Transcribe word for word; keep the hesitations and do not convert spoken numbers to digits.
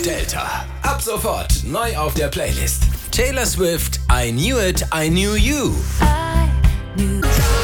Delta. Ab sofort neu auf der Playlist. Taylor Swift, I Knew It, I Knew You. I knew